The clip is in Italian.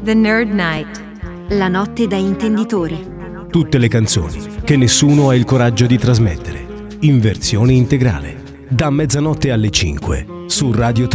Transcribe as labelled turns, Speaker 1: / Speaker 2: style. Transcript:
Speaker 1: The Nerd Night.
Speaker 2: La notte da intenditori.
Speaker 3: Tutte le canzoni che nessuno ha il coraggio di trasmettere, in versione integrale, da mezzanotte alle 5 su Radio 3.